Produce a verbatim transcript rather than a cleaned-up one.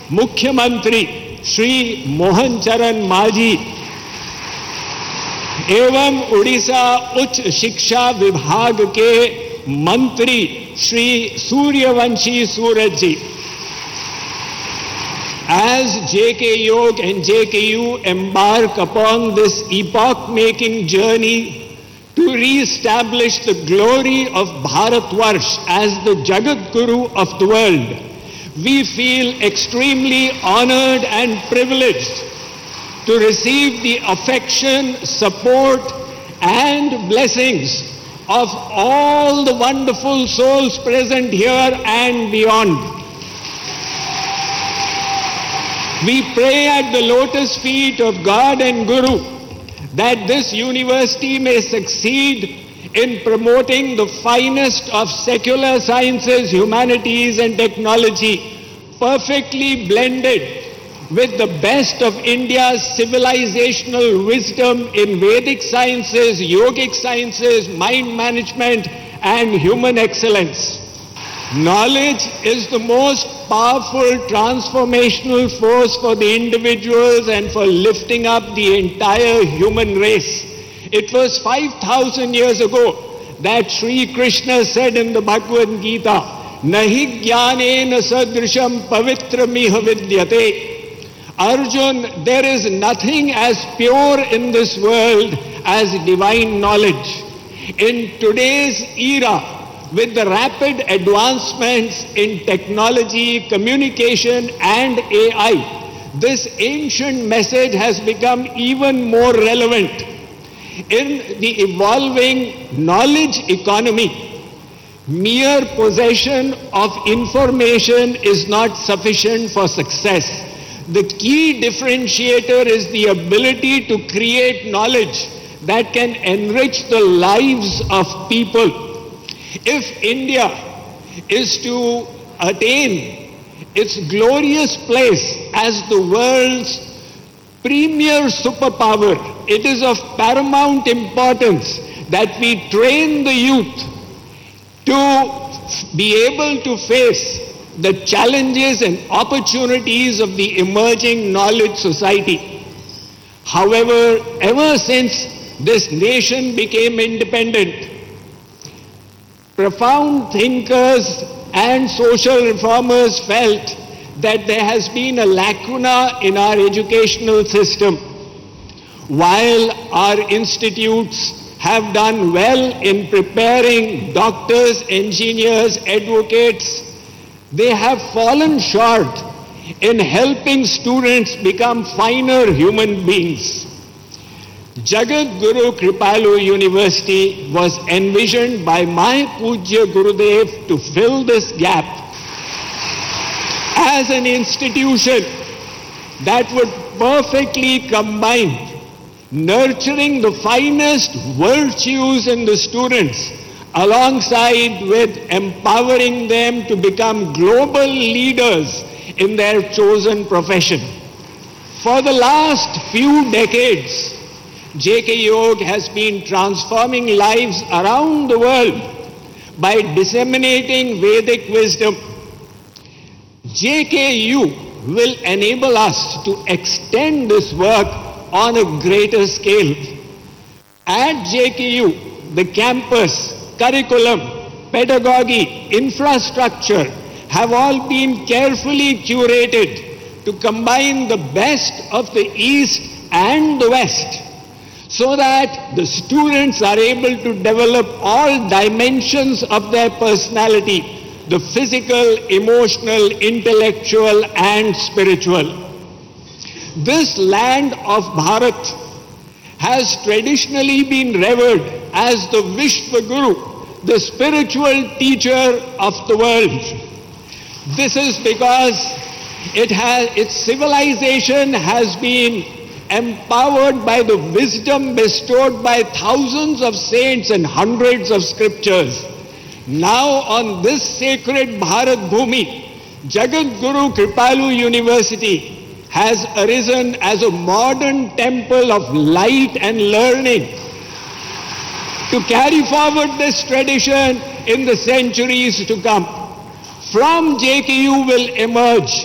मुख्यमंत्री श्री मोहन चरण मांझी एवं उड़ीसा उच्च शिक्षा विभाग के मंत्री श्री सूर्यवंशी सूरज जी. As J K Yog and J K U embark upon this epoch-making journey to re-establish the glory of Bharatvarsh as the Jagat Guru of the world, we feel extremely honored and privileged to receive the affection, support, and blessings of all the wonderful souls present here and beyond. We pray at the lotus feet of God and Guru that this university may succeed in promoting the finest of secular sciences, humanities, and technology, perfectly blended with the best of India's civilizational wisdom in Vedic sciences, yogic sciences, mind management, and human excellence. Knowledge is the most powerful transformational force for the individuals and for lifting up the entire human race. It was five thousand years ago that Sri Krishna said in the Bhagavad Gita, Nahi jnanena sadrisham pavitramiha vidyate. Arjun, there is nothing as pure in this world as divine knowledge. In today's era, with the rapid advancements in technology, communication, and A I, this ancient message has become even more relevant. In the evolving knowledge economy, mere possession of information is not sufficient for success. The key differentiator is the ability to create knowledge that can enrich the lives of people. If India is to attain its glorious place as the world's premier superpower, it is of paramount importance that we train the youth to be able to face the challenges and opportunities of the emerging knowledge society. However, ever since this nation became independent, profound thinkers and social reformers felt that there has been a lacuna in our educational system. While our institutes have done well in preparing doctors, engineers, advocates, they have fallen short in helping students become finer human beings. Jagat Guru Kripalu University was envisioned by my Pujya Gurudev to fill this gap as an institution that would perfectly combine nurturing the finest virtues in the students alongside with empowering them to become global leaders in their chosen profession. For the last few decades, J K Yog has been transforming lives around the world by disseminating Vedic wisdom. J K U will enable us to extend this work on a greater scale. At J K U, the campus, curriculum, pedagogy, infrastructure have all been carefully curated to combine the best of the East and the West, so that the students are able to develop all dimensions of their personality, the physical, emotional, intellectual, and spiritual. This land of Bharat has traditionally been revered as the Vishwaguru, the spiritual teacher of the world. This is because it has, its civilization has been empowered by the wisdom bestowed by thousands of saints and hundreds of scriptures. Now on this sacred Bharat Bhumi, Jagat Guru Kripalu University has arisen as a modern temple of light and learning to carry forward this tradition in the centuries to come. From J K U will emerge